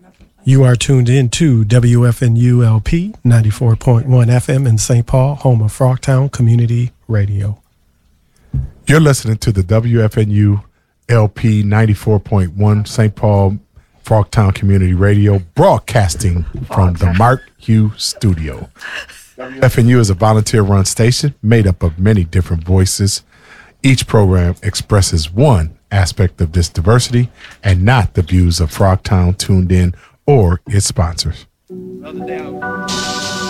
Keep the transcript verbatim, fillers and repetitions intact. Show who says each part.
Speaker 1: You are tuned in to W F N U L P ninety-four point one F M in Saint Paul, home of Frogtown Community Radio.
Speaker 2: You're listening to the W F N U L P ninety-four point one Saint Paul, Frogtown Community Radio, broadcasting from the Mark Hughes Studio. W F N U is a volunteer-run station made up of many different voices. Each program expresses one aspect of this diversity and not the views of Frogtown, Tuned In, or its sponsors.
Speaker 3: Another day out.